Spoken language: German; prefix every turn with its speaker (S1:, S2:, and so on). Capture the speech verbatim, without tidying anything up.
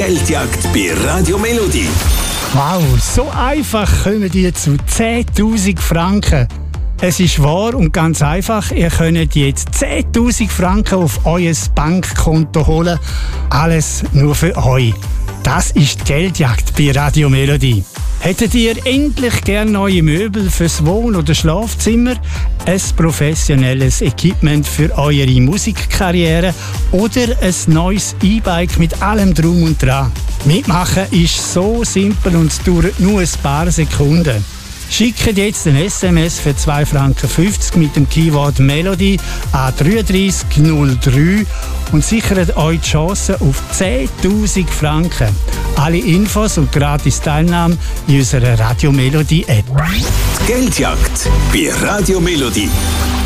S1: Geldjagd bei Radio Melodie.
S2: Wow, so einfach kommen die zu zehntausend Franken. Es ist wahr und ganz einfach, ihr könnt jetzt zehntausend Franken auf euer Bankkonto holen. Alles nur für euch. Das ist die Geldjagd bei Radio Melodie. Hättet ihr endlich gerne neue Möbel fürs Wohn- oder Schlafzimmer, ein professionelles Equipment für eure Musikkarriere oder ein neues E-Bike mit allem Drum und Dran? Mitmachen ist so simpel und es dauert nur ein paar Sekunden. Schickt jetzt ein S M S für zwei Franken fünfzig mit dem Keyword Melodie an drei drei null drei und sichert euch die Chance auf zehntausend Franken. Alle Infos und gratis Teilnahme in unserer Radio Melodie App.
S1: Die Geldjagd bei Radio Melodie.